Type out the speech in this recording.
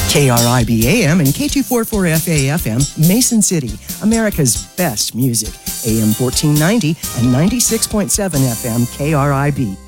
KRIB AM and K244FA FM, Mason City, America's best music. AM 1490 and 96.7 FM KRIB.